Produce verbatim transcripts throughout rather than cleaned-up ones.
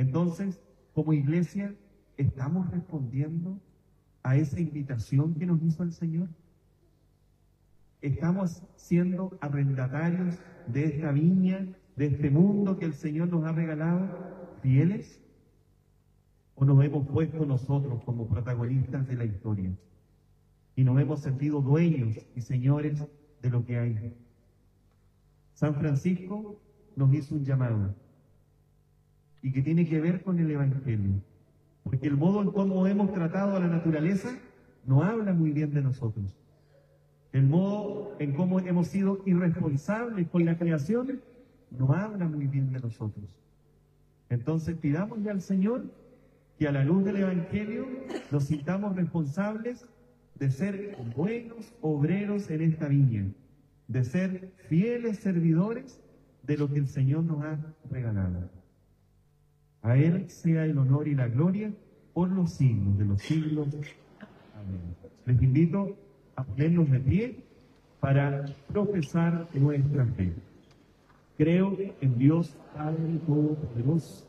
Entonces, como iglesia, ¿estamos respondiendo a esa invitación que nos hizo el Señor? ¿Estamos siendo arrendatarios de esta viña, de este mundo que el Señor nos ha regalado, fieles? ¿O nos hemos puesto nosotros como protagonistas de la historia? Y nos hemos sentido dueños y señores de lo que hay. San Francisco nos hizo un llamado, y que tiene que ver con el Evangelio, porque el modo en cómo hemos tratado a la naturaleza no habla muy bien de nosotros. El modo en cómo hemos sido irresponsables con la creación no habla muy bien de nosotros. Entonces pidámosle al Señor que a la luz del Evangelio nos sintamos responsables de ser buenos obreros en esta viña, de ser fieles servidores de lo que el Señor nos ha regalado. A Él sea el honor y la gloria por los siglos de los siglos. Amén. Les invito a ponernos de pie para profesar nuestra fe. Creo en Dios Padre Todopoderoso,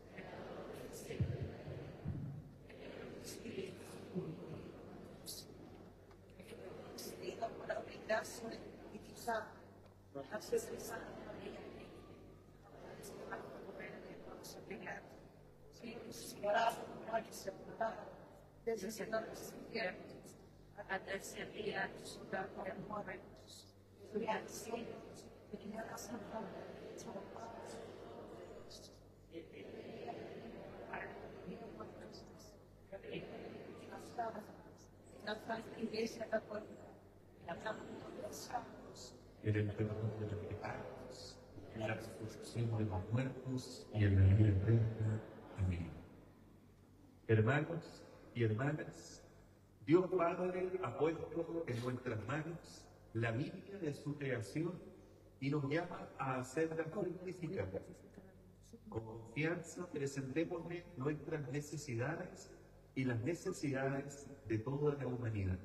desde ese entonces a tercer día por el momentos la iglesia católica, la en el perdón de los pecados, en la resurrección de los muertos y en la vida eterna. Amén. Hermanos y hermanas, Dios Padre ha puesto en nuestras manos la Biblia de su creación y nos llama a hacerla fructificar. Con confianza presentémosle nuestras necesidades y las necesidades de toda la humanidad.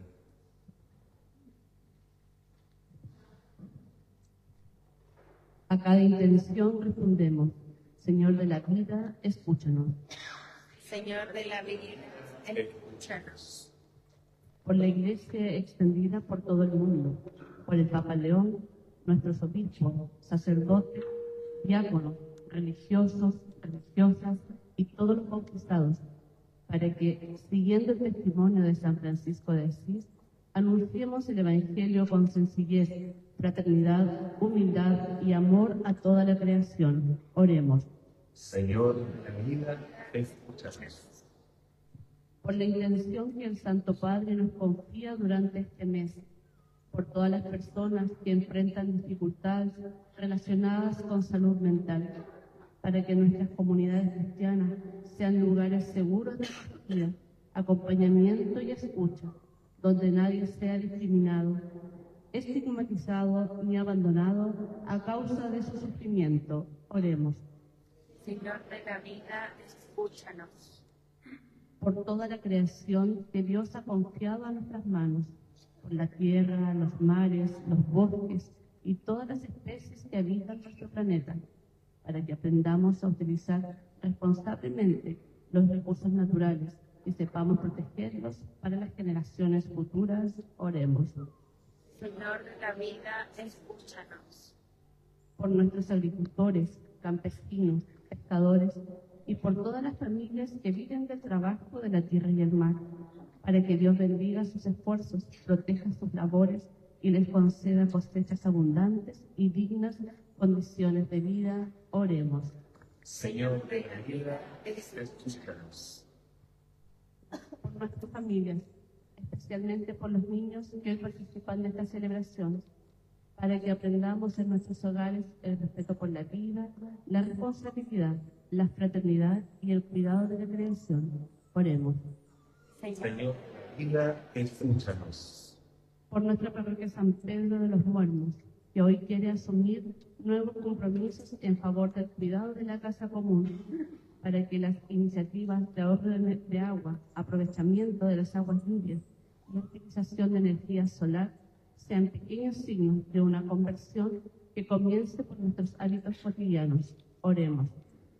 A cada intención respondemos: Señor de la vida, escúchanos. Señor de la vida, escúchanos. Por la Iglesia extendida por todo el mundo, por el Papa León, nuestros obispos, sacerdotes, diáconos, religiosos, religiosas y todos los bautizados, para que, siguiendo el testimonio de San Francisco de Asís, anunciemos el Evangelio con sencillez, fraternidad, humildad y amor a toda la creación. Oremos. Señor de la vida, escúchanos. Por la intención que el Santo Padre nos confía durante este mes, por todas las personas que enfrentan dificultades relacionadas con salud mental, para que nuestras comunidades cristianas sean lugares seguros de acogida, acompañamiento y escucha, donde nadie sea discriminado, estigmatizado ni abandonado a causa de su sufrimiento. Oremos. Señor de la vida, escúchanos. Por toda la creación que Dios ha confiado a nuestras manos, por la tierra, los mares, los bosques y todas las especies que habitan nuestro planeta, para que aprendamos a utilizar responsablemente los recursos naturales y sepamos protegerlos para las generaciones futuras. Oremos. Señor de la vida, escúchanos. Por nuestros agricultores, campesinos, pescadores y por todas las familias que viven del trabajo de la tierra y el mar, para que Dios bendiga sus esfuerzos, proteja sus labores y les conceda cosechas abundantes y dignas condiciones de vida. Oremos. Señor de la vida, escúchanos. Por nuestras familias, especialmente por los niños que hoy participan de esta celebración, para que aprendamos en nuestros hogares el respeto por la vida, la responsabilidad, la fraternidad y el cuidado de la creación. Oremos. Señor de la vida, escúchanos. Por nuestra parroquia San Pedro de los Muertos, que hoy quiere asumir nuevos compromisos en favor del cuidado de la casa común, para que las iniciativas de ahorro de, de agua, aprovechamiento de las aguas lluvias y utilización de energía solar sean pequeños signos de una conversión que comience por nuestros hábitos cotidianos. Oremos.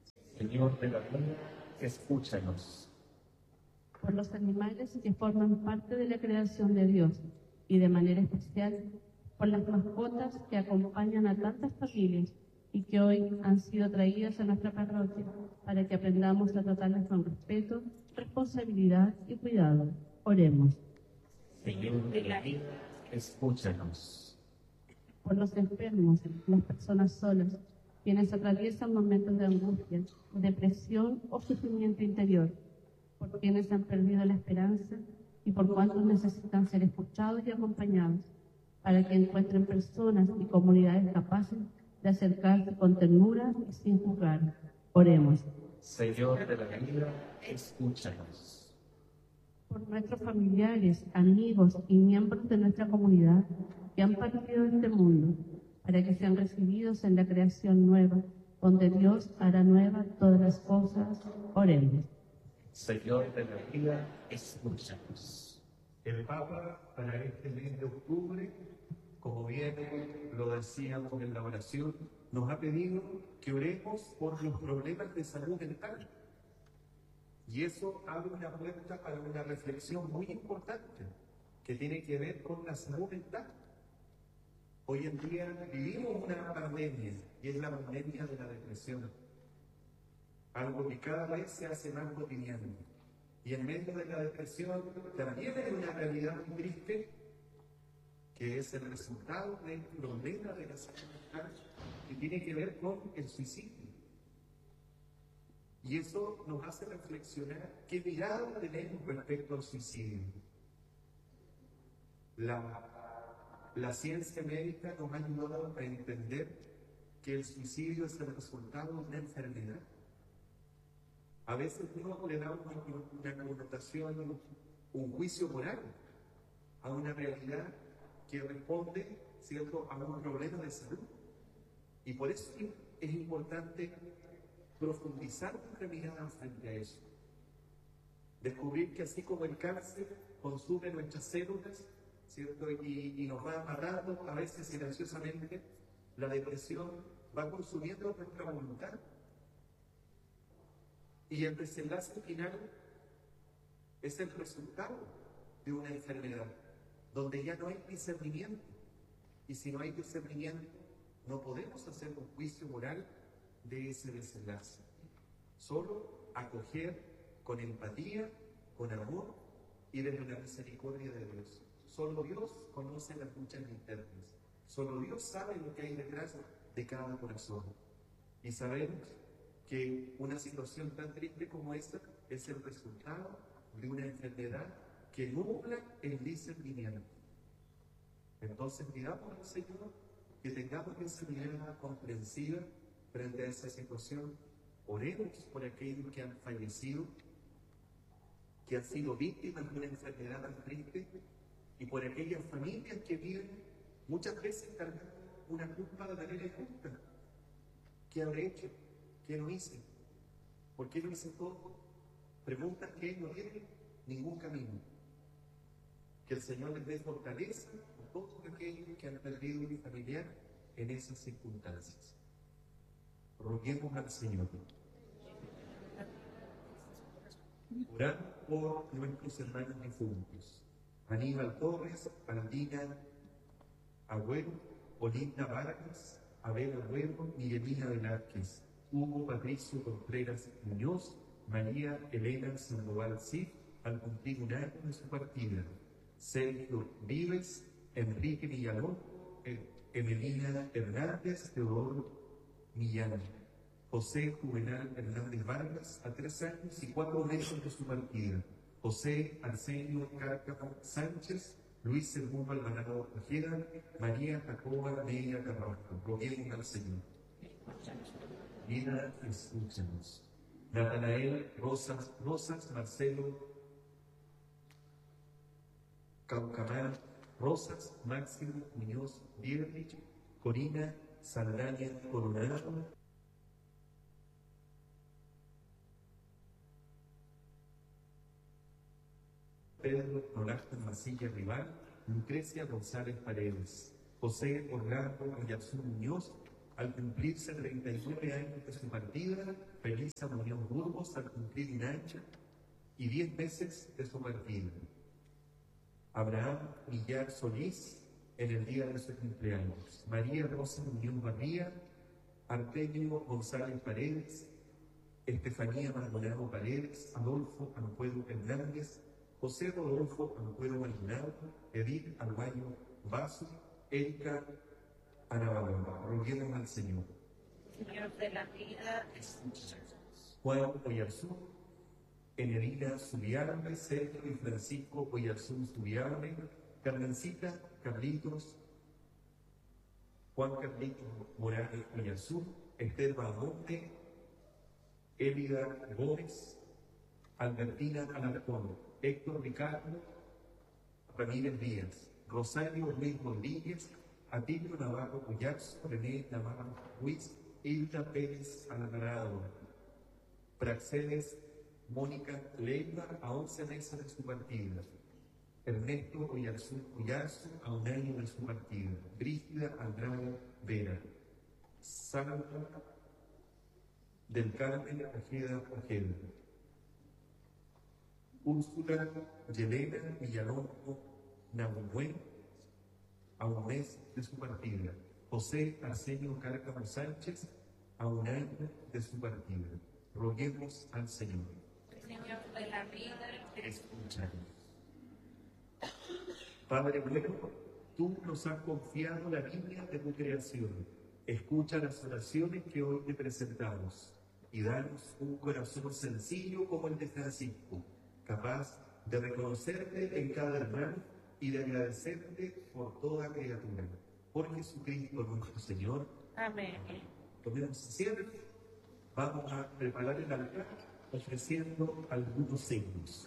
Señor de la vida, escúchanos. Por los animales que forman parte de la creación de Dios y de manera especial por las mascotas que acompañan a tantas familias y que hoy han sido traídas a nuestra parroquia para que aprendamos a tratarlas con respeto, responsabilidad y cuidado. Oremos. Señor de la vida, escúchanos. Por los enfermos, las personas solas, quienes atraviesan momentos de angustia, depresión o sufrimiento interior, por quienes han perdido la esperanza y por cuantos necesitan ser escuchados y acompañados, para que encuentren personas y comunidades capaces de acercarse con ternura y sin juzgar. Oremos. Señor de la vida, escúchanos. Por nuestros familiares, amigos y miembros de nuestra comunidad que han partido de este mundo, para que sean recibidos en la creación nueva, donde Dios hará nuevas todas las cosas. Oremos. Señor de la vida, escúchanos. El Papa, para este mes de octubre, como bien lo decíamos en la oración, nos ha pedido que oremos por los problemas de salud mental. Y eso abre una puerta para una reflexión muy importante, que tiene que ver con la salud mental. Hoy en día vivimos una pandemia, y es la pandemia de la depresión. Algo que cada vez se hace más cotidiano. Y en medio de la depresión también hay una realidad muy triste, que es el resultado del problema de la salud mental, que tiene que ver con el suicidio. Y eso nos hace reflexionar qué mirada tenemos respecto al suicidio. La, la ciencia médica nos ha ayudado a entender que el suicidio es el resultado de una enfermedad. A veces no le damos una connotación, un juicio moral a una realidad que responde, ¿cierto?, a un problema de salud. Y por eso es importante profundizar nuestra mirada frente a eso. Descubrir que así como el cáncer consume nuestras células, ¿cierto?, y, y nos va amarrando a veces silenciosamente, la depresión va consumiendo nuestra voluntad. Y el desenlace final es el resultado de una enfermedad, donde ya no hay discernimiento. Y si no hay discernimiento, no podemos hacer un juicio moral de ese desenlace. Solo acoger con empatía, con amor y desde la misericordia de Dios. Solo Dios conoce las luchas internas. Solo Dios sabe lo que hay detrás de cada corazón. Y sabemos que una situación tan triste como esta es el resultado de una enfermedad que nubla el discernimiento. Entonces pidamos al Señor que tengamos esa mirada comprensiva frente a esa situación. Oremos por aquellos que han fallecido, que han sido víctimas de una enfermedad tan triste, y por aquellas familias que viven muchas veces cargando una culpa de manera injusta. ¿Qué habré hecho? ¿Qué no hice? ¿Por qué no hice todo? Preguntas que no tienen ningún camino. Que el Señor les dé fortaleza a todos aquellos que han perdido un familiar en esas circunstancias. Roguemos al Señor. Oramos por nuestros hermanos difuntos. Aníbal Torres, Andina Agüero, Olinda Vargas, Abel Agüero, Miguelina Velázquez, Hugo Patricio Contreras Muñoz, María Elena Sandoval Cid, al cumplir un año de su partida. Sergio Vives, Enrique Villalón, Emelina Hernández, Teodoro Millán, José Juvenal Hernández Vargas, a tres años y cuatro meses de su partida. José Arsenio Cárcamo Sánchez, Luis Sermón Alvarado Ojeda, María Jacoba Media Carrasco. Roguemos al Señor. Vida, escúchanos. Natanael Rosas, Rosas Marcelo Caucamán Rosas, Máximo Muñoz Dietrich, Corina Saldaña Coronado, Pedro Nolasco Masilla Rival, Lucrecia González Paredes, José Orlando Ayazú Muñoz, al cumplirse treinta y nueve años de su partida, Felisa Muñoz Burgos al cumplir un año y diez meses de su partida. Abraham Millar Solís en el día de su cumpleaños. María Rosa Muñoz Barría, Artemio González Paredes, Estefanía Maldonado Paredes, Adolfo Ampuero Hernández, José Rodolfo Ampuero Maldonado, Edith Arguayo Vaso, Erika Anabalomba. Roguemos al Señor. Señor de la vida, escúchanos. Juan Oyarzún, Enerina Zubiarme, Sergio y Francisco Oyarzún Zubiarme, Carmencita Carlitos, Juan Carlitos Morales Oyarzún, Esther Balmonte, Elida Gómez, Albertina Alarcón, Héctor Ricardo Ramírez Díaz, Rosario Ruiz Rodríguez, Atilio Navarro Oyarzún, René Navarro Ruiz, Hilda Pérez Alvarado, Praxedes Mónica Leiva a once meses de su partida, Ernesto Oyarzún Oyarzún a un año de su partida, Brígida Andrade Vera, Sandra del Carmen Ojeda Ojeda, Úrsula Yelena Villalongo Nahuel a un mes de su partida, José Arsenio Cárcamo Sánchez a un año de su partida. Roguemos al Señor. Señor de la vida, Escúchanos. Padre bueno, tú nos has confiado la viña de tu creación. Escucha las oraciones que hoy te presentamos y danos un corazón sencillo como el de Francisco, capaz de reconocerte en cada hermano y de agradecerte por toda criatura. Por Jesucristo nuestro Señor. amén. Tomemos asiento. Vamos a preparar el altar ofreciendo algunos signos.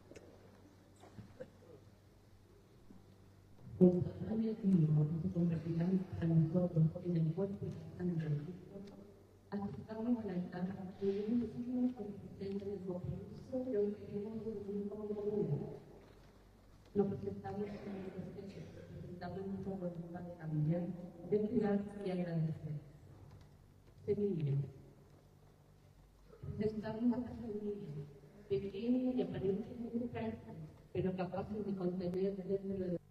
Junto a la vida que se convertirán para nosotros en el cuerpo y la sangre de Cristo, aceptamos al altar que es un signo consistente del compromiso que hoy queremos vivir como comunidad. Nos presentamos como presentes, presentamos nuestra voluntad de cambiar, de cuidar y agradecer. Semilla. Presentamos a esta semilla, pequeña y aparentemente frágil, pero capaz de contener dentro de